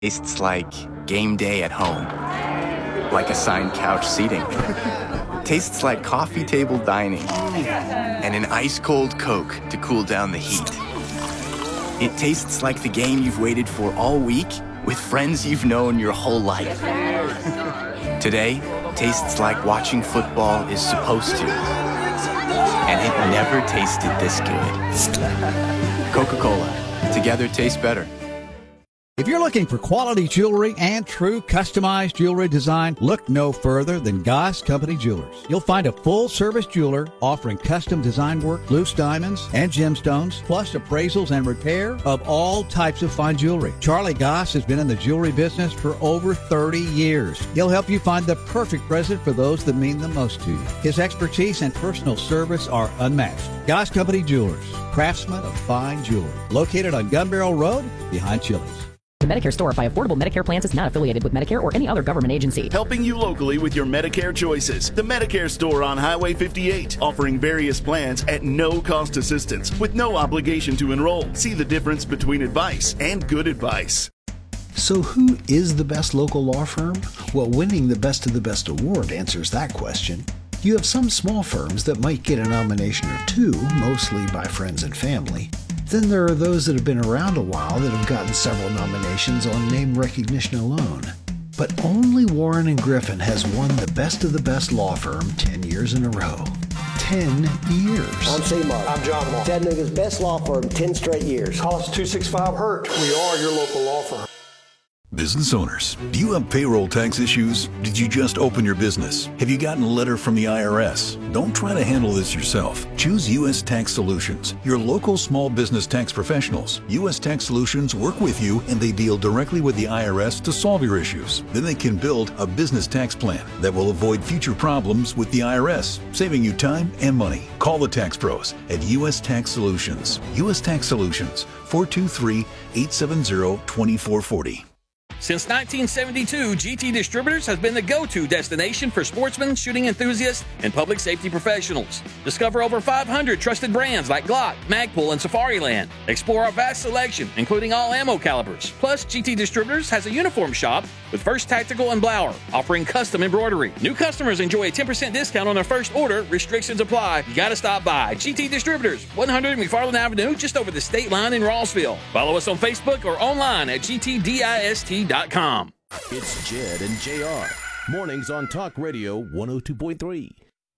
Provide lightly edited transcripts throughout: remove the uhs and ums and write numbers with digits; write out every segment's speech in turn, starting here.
Tastes like game day at home, like assigned couch seating. Tastes like coffee table dining and an ice-cold Coke to cool down the heat. It tastes like the game you've waited for all week with friends you've known your whole life. Today tastes like watching football is supposed to, and it never tasted this good. Coca-Cola, together tastes better. If you're looking for quality jewelry and true customized jewelry design, look no further than Goss Company Jewelers. You'll find a full-service jeweler offering custom design work, loose diamonds, and gemstones, plus appraisals and repair of all types of fine jewelry. Charlie Goss has been in the jewelry business for over 30 years. He'll help you find the perfect present for those that mean the most to you. His expertise and personal service are unmatched. Goss Company Jewelers, craftsmen of fine jewelry. Located on Gun Barrel Road, behind Chili's. The Medicare Store by Affordable Medicare Plans is not affiliated with Medicare or any other government agency. Helping you locally with your Medicare choices. The Medicare Store on Highway 58, offering various plans at no cost assistance with no obligation to enroll. See the difference between advice and good advice. So who is the best local law firm? Well, winning the Best of the Best award answers that question. You have some small firms that might get a nomination or two, mostly by friends and family. Then there are those that have been around a while that have gotten several nominations on name recognition alone. But only Warren & Griffin has won the Best of the Best law firm 10 years in a row. 10 years. I'm C-Mark. I'm John Mark. Chattanooga's best law firm, 10 straight years. Call us 265-HURT. We are your local law firm. Business owners, do you have payroll tax issues? Did you just open your business? Have you gotten a letter from the IRS? Don't try to handle this yourself. Choose U.S. Tax Solutions, your local small business tax professionals. U.S. Tax Solutions work with you and they deal directly with the IRS to solve your issues. Then they can build a business tax plan that will avoid future problems with the IRS, saving you time and money. Call the tax pros at U.S. Tax Solutions. U.S. Tax Solutions, 423-870-2440. Since 1972, GT Distributors has been the go-to destination for sportsmen, shooting enthusiasts, and public safety professionals. Discover over 500 trusted brands like Glock, Magpul, and Safariland. Explore our vast selection, including all ammo calibers. Plus, GT Distributors has a uniform shop with First Tactical and Blower, offering custom embroidery. New customers enjoy a 10% discount on their first order. Restrictions apply. You gotta stop by. GT Distributors, 100 McFarland Avenue, just over the state line in Rossville. Follow us on Facebook or online at gtdist.com. It's Jed and JR. Mornings on Talk Radio 102.3.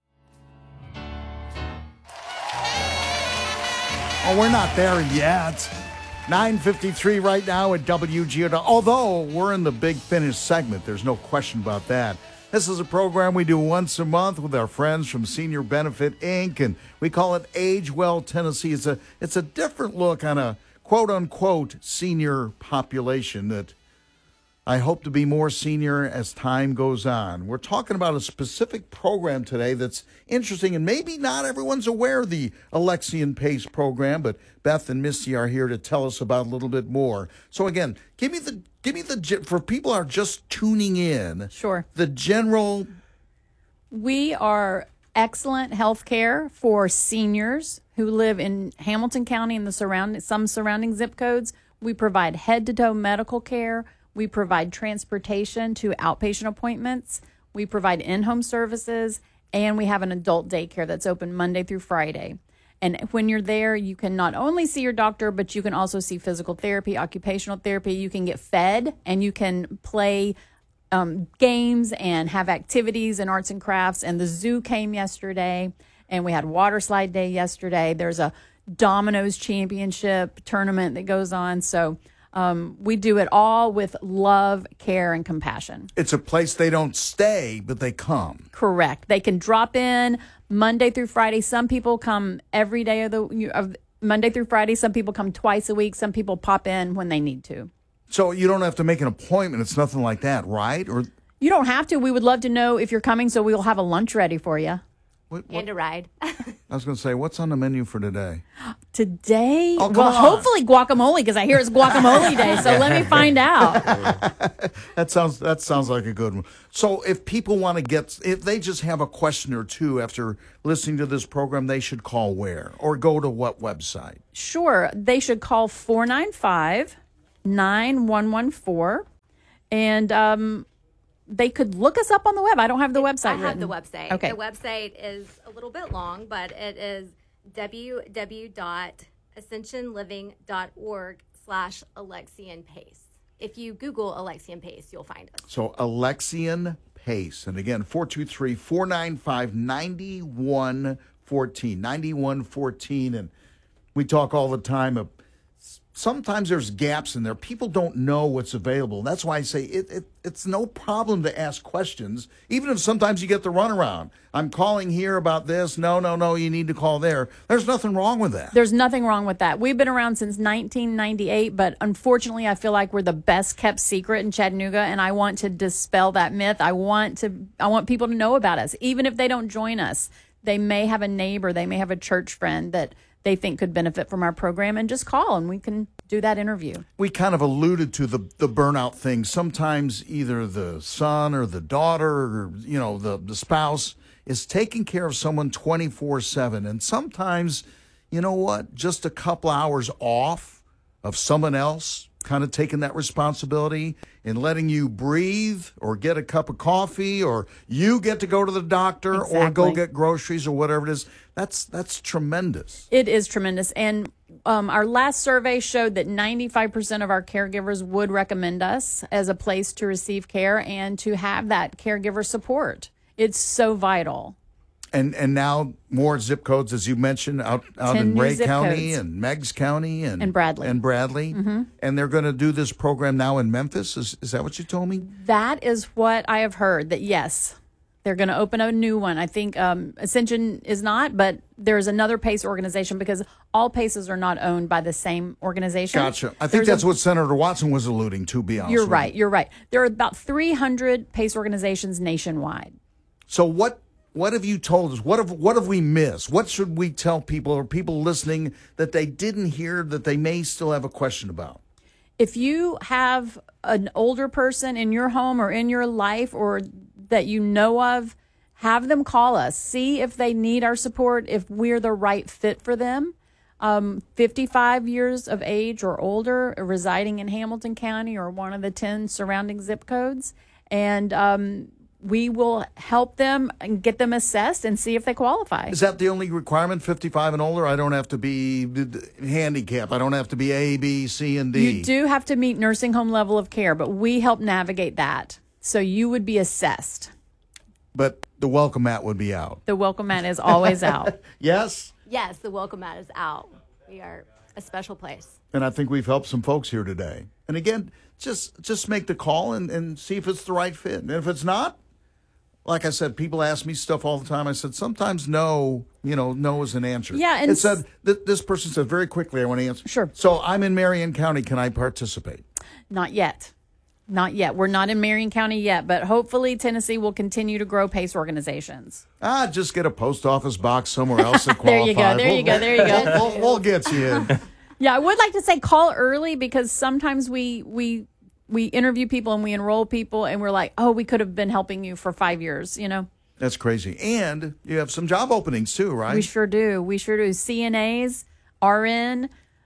Oh, we're not there yet. 9:53 right now at WGO. Although we're in the Big Finish segment, there's no question about that. This is a program we do once a month with our friends from Senior Benefit Inc., and we call it Age Well Tennessee. It's a different look on a quote-unquote senior population that I hope to be more senior as time goes on. We're talking about a specific program today that's interesting, and maybe not everyone's aware of the Alexian Pace program, but Beth and Misty are here to tell us about a little bit more. So again, give me the for people who are just tuning in. Sure. The general. We are excellent health care for seniors who live in Hamilton County and some surrounding zip codes. We provide head-to-toe medical care. We provide transportation to outpatient appointments. We provide in-home services, and we have an adult daycare that's open Monday through Friday. And when you're there, you can not only see your doctor, but you can also see physical therapy, occupational therapy. You can get fed, and you can play games and have activities and arts and crafts. And the zoo came yesterday, and we had water slide day yesterday. There's a Domino's championship tournament that goes on. So we do it all with love, care, and compassion. It's a place they don't stay, but they come. Correct. They can drop in Monday through Friday. Some people come every day of Monday through Friday. Some people come twice a week. Some people pop in when they need to. So you don't have to make an appointment. It's nothing like that, right? Or you don't have to. We would love to know if you're coming, so we'll have a lunch ready for you. And a ride. I was going to say, what's on the menu for today? Today? Oh, well, hopefully guacamole, because I hear it's guacamole day, so let me find out. That sounds like a good one. So if people want to if they just have a question or two after listening to this program, they should call where? Or go to what website? Sure. They should call 495-9114. And they could look us up on the web. I don't have the website I have the website. Okay. The website is a little bit long, but it is www.ascensionliving.org/Alexian Pace. If you Google Alexian Pace, you'll find us. So Alexian Pace. And again, 423-495-9114. And we talk all the time of sometimes there's gaps in there. People don't know what's available. That's why I say it's no problem to ask questions, even if sometimes you get the runaround. I'm calling here about this. No, you need to call there. There's nothing wrong with that. There's nothing wrong with that. We've been around since 1998, but unfortunately, I feel like we're the best kept secret in Chattanooga, and I want to dispel that myth. I want people to know about us, even if they don't join us. They may have a neighbor, they may have a church friend that they think could benefit from our program, and just call and we can do that interview. We kind of alluded to the burnout thing. Sometimes either the son or the daughter or, the spouse is taking care of someone 24/7. And sometimes, you know what, just a couple hours off of someone else kind of taking that responsibility and letting you breathe or get a cup of coffee or you get to go to the doctor or go get groceries or whatever it is. That's tremendous. It is tremendous. And our last survey showed that 95% of our caregivers would recommend us as a place to receive care and to have that caregiver support. It's so vital. And now more zip codes, as you mentioned, out in Ray County and Meigs County and Bradley. Mm-hmm. And they're going to do this program now in Memphis. Is that what you told me? That is what I have heard, that yes, they're going to open a new one. I think Ascension is not, but there's another PACE organization because all PACEs are not owned by the same organization. Gotcha. I think that's what Senator Watson was alluding to, be honest You're with right. you. You're right. There are about 300 PACE organizations nationwide. So what have you told us? What have we missed? What should we tell people or people listening that they didn't hear that they may still have a question about? If you have an older person in your home or in your life or that you know of, have them call us. See if they need our support, if we're the right fit for them. 55 years of age or older, residing in Hamilton County or one of the 10 surrounding zip codes. And we will help them and get them assessed and see if they qualify. Is that the only requirement, 55 and older? I don't have to be handicapped. I don't have to be A, B, C, and D. You do have to meet nursing home level of care, but we help navigate that. So you would be assessed. But the welcome mat would be out. The welcome mat is always out. Yes? Yes, the welcome mat is out. We are a special place. And I think we've helped some folks here today. And again, just make the call and see if it's the right fit. And if it's not, like I said, people ask me stuff all the time. I said, sometimes no is an answer. Yeah, and it said, this person said very quickly, I want to answer. Sure. So I'm in Marion County. Can I participate? Not yet. Not yet. We're not in Marion County yet, but hopefully Tennessee will continue to grow PACE organizations. Just get a post office box somewhere else that qualifies. There you go. We'll get you in. Yeah, I would like to say call early because sometimes we interview people and we enroll people and we're like, oh, we could have been helping you for 5 years, That's crazy. And you have some job openings too, right? We sure do. CNAs, RN,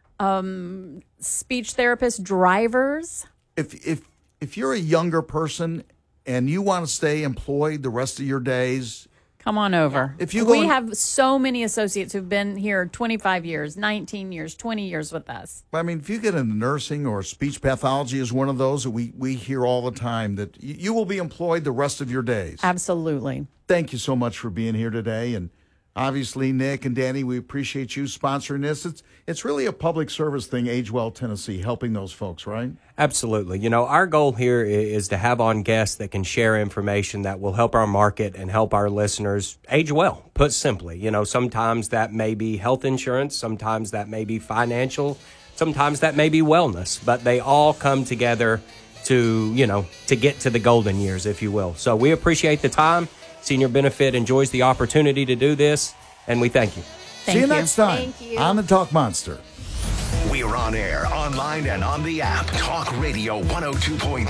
speech therapists, drivers. If you're a younger person and you want to stay employed the rest of your days, come on over. We have so many associates who've been here 25 years, 19 years, 20 years with us. I mean, if you get into nursing or speech pathology is one of those that we hear all the time, that you will be employed the rest of your days. Absolutely. Thank you so much for being here today. And obviously, Nick and Danny, we appreciate you sponsoring this. It's really a public service thing, Age Well Tennessee, helping those folks, right? Absolutely. Our goal here is to have on guests that can share information that will help our market and help our listeners age well, put simply. Sometimes that may be health insurance, sometimes that may be financial, sometimes that may be wellness, but they all come together to get to the golden years, if you will. So we appreciate the time. Senior Benefit enjoys the opportunity to do this, and we thank you. See you next time on the Talk Monster. We're on air, online, and on the app. Talk Radio 102.3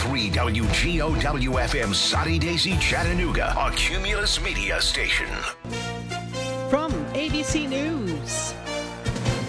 WGOW-FM, Soddy Daisy, Chattanooga, a Cumulus Media station. From ABC News,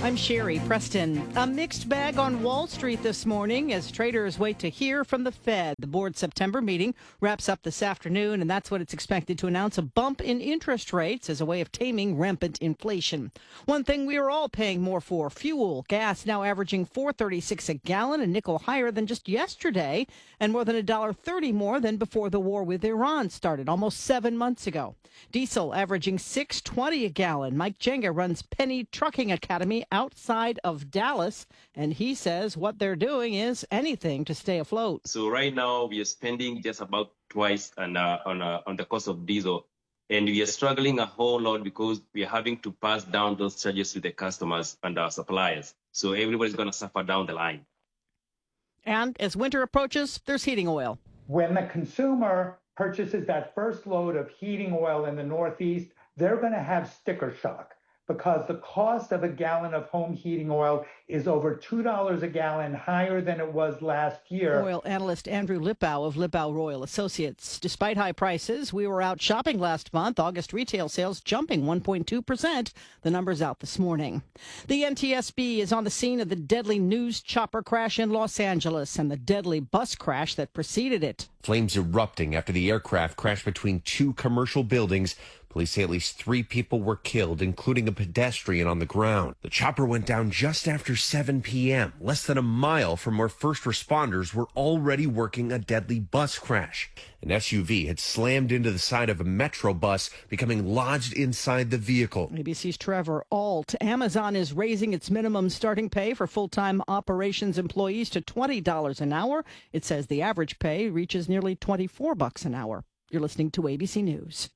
I'm Sherry Preston. A mixed bag on Wall Street this morning as traders wait to hear from the Fed. The board's September meeting wraps up this afternoon, and that's what it's expected to announce, a bump in interest rates as a way of taming rampant inflation. One thing we are all paying more for, fuel. Gas now averaging $4.36 a gallon, a nickel higher than just yesterday, and more than $1.30 more than before the war with Iran started almost 7 months ago. Diesel averaging $6.20 a gallon. Mike Jenga runs Penny Trucking Academy outside of Dallas, and he says what they're doing is anything to stay afloat. So right now we are spending just about twice on the cost of diesel, and we are struggling a whole lot because we are having to pass down those charges to the customers and our suppliers. So everybody's going to suffer down the line. And as winter approaches, there's heating oil. When the consumer purchases that first load of heating oil in the Northeast, they're going to have sticker shock because the cost of a gallon of home heating oil is over $2 a gallon higher than it was last year. Oil analyst Andrew Lippau of Lippau Royal Associates. Despite high prices, we were out shopping last month. August retail sales jumping 1.2%. The numbers out this morning. The NTSB is on the scene of the deadly news chopper crash in Los Angeles and the deadly bus crash that preceded it. Flames erupting after the aircraft crashed between two commercial buildings. Police say at least 3 people were killed, including a pedestrian on the ground. The chopper went down just after 7 p.m., less than a mile from where first responders were already working a deadly bus crash. An SUV had slammed into the side of a Metro bus, becoming lodged inside the vehicle. ABC's Trevor Ault. Amazon is raising its minimum starting pay for full-time operations employees to $20 an hour. It says the average pay reaches nearly $24 an hour. You're listening to ABC News.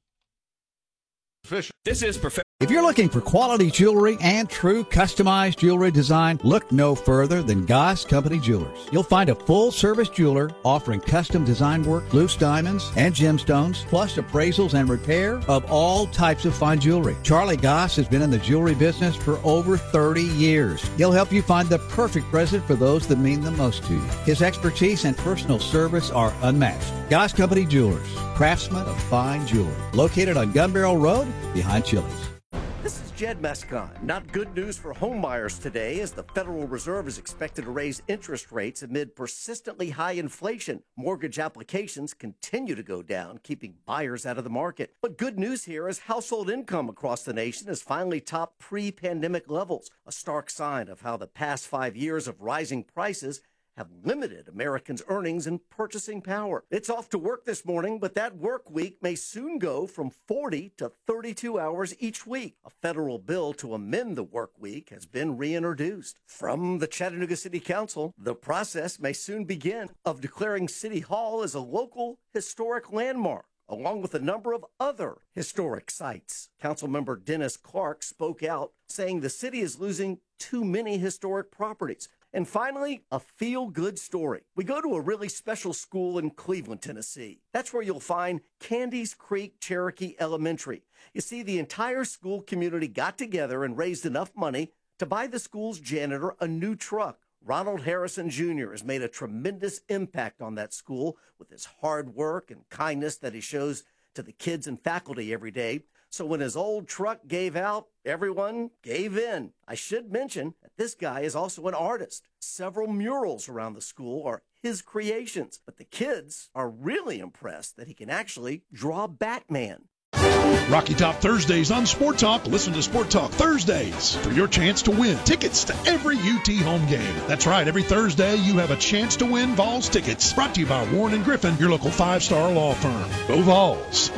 This is perfect. If you're looking for quality jewelry and true customized jewelry design, look no further than Goss Company Jewelers. You'll find a full-service jeweler offering custom design work, loose diamonds, and gemstones, plus appraisals and repair of all types of fine jewelry. Charlie Goss has been in the jewelry business for over 30 years. He'll help you find the perfect present for those that mean the most to you. His expertise and personal service are unmatched. Goss Company Jewelers, craftsmen of fine jewelry, located on Gun Barrel Road behind Chili's. This is Jed Mescon. Not good news for home buyers today, as the Federal Reserve is expected to raise interest rates amid persistently high inflation. Mortgage applications continue to go down, keeping buyers out of the market. But good news here is household income across the nation has finally topped pre-pandemic levels, a stark sign of how the past 5 years of rising prices have limited Americans' earnings and purchasing power. It's off to work this morning, but that work week may soon go from 40 to 32 hours each week. A federal bill to amend the work week has been reintroduced. From the Chattanooga City Council, the process may soon begin of declaring City Hall as a local historic landmark, along with a number of other historic sites. Councilmember Dennis Clark spoke out, saying the city is losing too many historic properties. And finally, a feel-good story. We go to a really special school in Cleveland, Tennessee. That's where you'll find Candies Creek Cherokee Elementary. You see, the entire school community got together and raised enough money to buy the school's janitor a new truck. Ronald Harrison Jr. has made a tremendous impact on that school with his hard work and kindness that he shows to the kids and faculty every day. So when his old truck gave out, everyone gave in. I should mention that this guy is also an artist. Several murals around the school are his creations, but the kids are really impressed that he can actually draw Batman. Rocky Top Thursdays on Sport Talk. Listen to Sport Talk Thursdays for your chance to win tickets to every UT home game. That's right, every Thursday you have a chance to win Vols tickets. Brought to you by Warren & Griffin, your local 5-star law firm. Go Vols.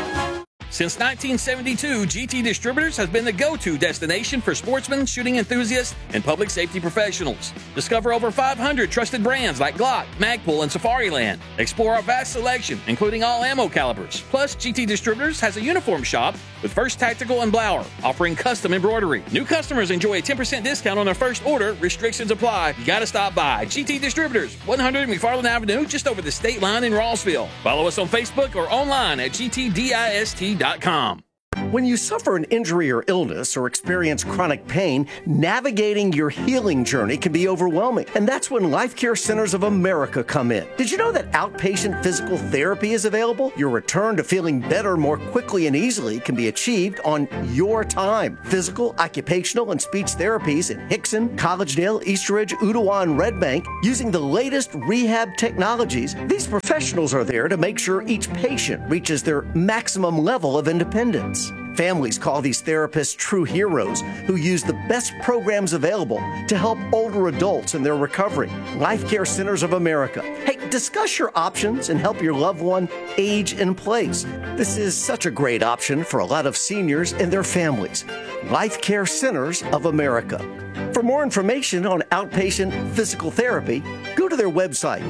Since 1972, GT Distributors has been the go-to destination for sportsmen, shooting enthusiasts, and public safety professionals. Discover over 500 trusted brands like Glock, Magpul, and Safariland. Explore our vast selection, including all ammo calibers. Plus, GT Distributors has a uniform shop with First Tactical and Blower, offering custom embroidery. New customers enjoy a 10% discount on their first order. Restrictions apply. You gotta stop by. GT Distributors, 100 McFarland Avenue, just over the state line in Rossville. Follow us on Facebook or online at gtdist.com. When you suffer an injury or illness or experience chronic pain, navigating your healing journey can be overwhelming. And that's when Life Care Centers of America come in. Did you know that outpatient physical therapy is available? Your return to feeling better more quickly and easily can be achieved on your time. Physical, occupational, and speech therapies in Hickson, Collegedale, Eastridge, Ottawa, and Red Bank using the latest rehab technologies. These professionals are there to make sure each patient reaches their maximum level of independence. Families call these therapists true heroes who use the best programs available to help older adults in their recovery. Life Care Centers of America. Hey, discuss your options and help your loved one age in place. This is such a great option for a lot of seniors and their families. Life Care Centers of America. For more information on outpatient physical therapy, go to their website,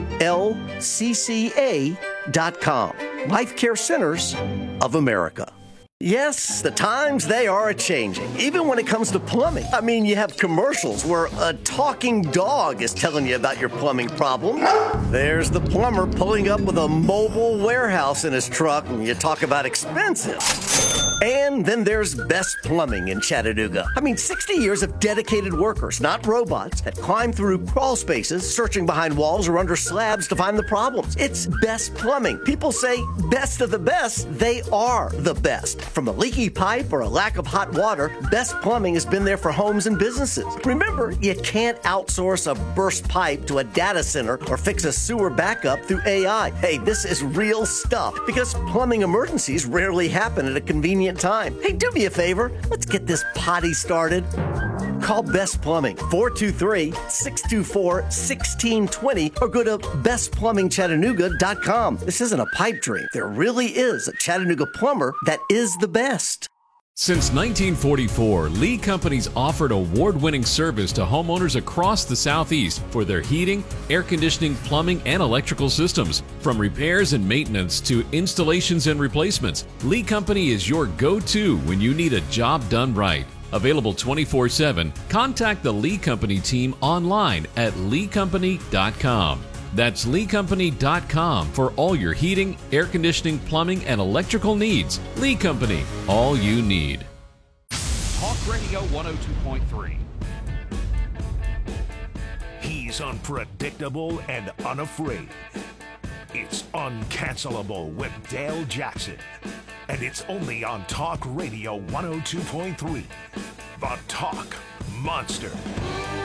lcca.com. Life Care Centers of America. Yes, the times, they are a-changing, even when it comes to plumbing. I mean, you have commercials where a talking dog is telling you about your plumbing problem. There's the plumber pulling up with a mobile warehouse in his truck, and you talk about expensive. And then there's Best Plumbing in Chattanooga. I mean, 60 years of dedicated workers, not robots, that climb through crawl spaces, searching behind walls or under slabs to find the problems. It's Best Plumbing. People say best of the best. They are the best. From a leaky pipe or a lack of hot water, Best Plumbing has been there for homes and businesses. Remember, you can't outsource a burst pipe to a data center or fix a sewer backup through AI. Hey, this is real stuff because plumbing emergencies rarely happen at a convenient time. Hey, do me a favor. Let's get this potty started. Call Best Plumbing, 423-624-1620, or go to bestplumbingchattanooga.com. This isn't a pipe dream. There really is a Chattanooga plumber that is the best. Since 1944, Lee Companies offered award-winning service to homeowners across the Southeast for their heating, air conditioning, plumbing, and electrical systems. From repairs and maintenance to installations and replacements, Lee Company is your go-to when you need a job done right. Available 24/7, contact the Lee Company team online at leecompany.com. That's leecompany.com for all your heating, air conditioning, plumbing, and electrical needs. Lee Company, all you need. Talk Radio 102.3. He's unpredictable and unafraid. It's Uncancelable with Dale Jackson. And it's only on Talk Radio 102.3. The Talk Monster.